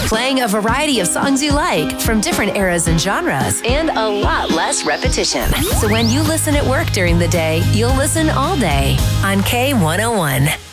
playing a variety of songs you like from different eras and genres, and a lot less repetition. So when you listen at work during the day, you'll listen all day on K101.